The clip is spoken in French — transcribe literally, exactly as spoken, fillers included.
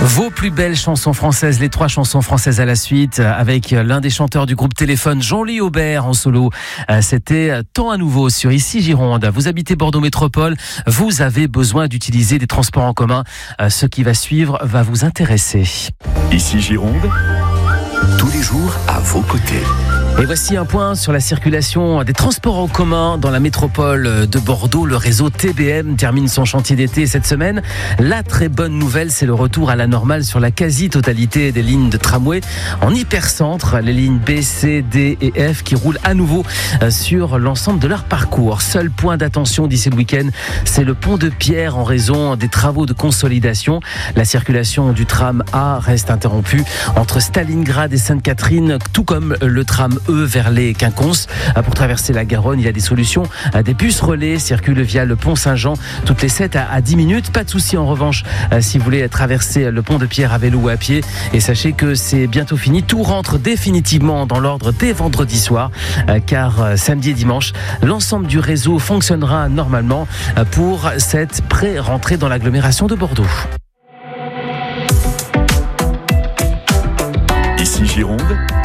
Vos plus belles chansons françaises, les trois chansons françaises à la suite, avec l'un des chanteurs du groupe Téléphone, Jean-Louis Aubert en solo. C'était Temps à nouveau sur Ici Gironde. Vous habitez Bordeaux Métropole, vous avez besoin d'utiliser des transports en commun. Ce qui va suivre va vous intéresser. Ici Gironde, tous les jours à vos côtés. Et voici un point sur la circulation des transports en commun dans la métropole de Bordeaux. Le réseau T B M termine son chantier d'été cette semaine. La très bonne nouvelle, c'est le retour à la normale sur la quasi-totalité des lignes de tramway. En hypercentre, les lignes B, C, D et F qui roulent à nouveau sur l'ensemble de leur parcours. Seul point d'attention d'ici le week-end, c'est le pont de Pierre en raison des travaux de consolidation. La circulation du tram A reste interrompue entre Stalingrad et Sainte-Catherine, tout comme le tram E vers les Quinconces. Pour traverser la Garonne, il y a des solutions. Des bus relais circulent via le pont Saint-Jean toutes les sept à dix minutes. Pas de souci en revanche si vous voulez traverser le pont de Pierre à vélo ou à pied. Et sachez que c'est bientôt fini. Tout rentre définitivement dans l'ordre dès vendredi soir, car samedi et dimanche, l'ensemble du réseau fonctionnera normalement pour cette pré-rentrée dans l'agglomération de Bordeaux. Ici Gironde,